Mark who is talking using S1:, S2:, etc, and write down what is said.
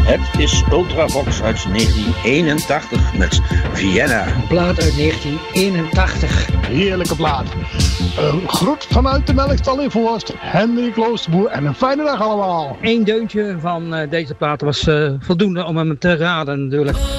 S1: Het is Ultravox uit 1981 met Vienna.
S2: Een plaat uit 1981.
S3: Heerlijke plaat. Een groet vanuit de Melkstal in Voorst, Henry Kloosterboer en een fijne dag allemaal.
S2: Eén deuntje van deze plaat was voldoende om hem te raden natuurlijk.